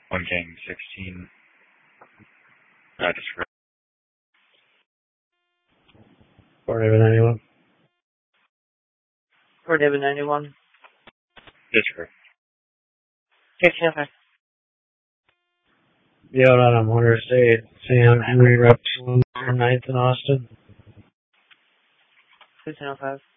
One Gang 16. Just for Fort David 91. Fort David 91. District. 1505. Yo, I'm Hunter State. Sam, Henry Rep. 9th in Austin. 1505.